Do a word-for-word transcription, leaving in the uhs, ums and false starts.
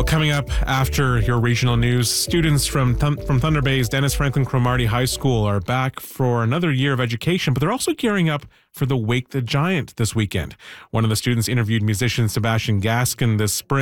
Coming up after your regional news, students from Th- from Thunder Bay's Dennis Franklin Cromartie High School are back for another year of education, but they're also gearing up for the Wake the Giant this weekend. One of the students interviewed musician Sebastian Gaskin this spring.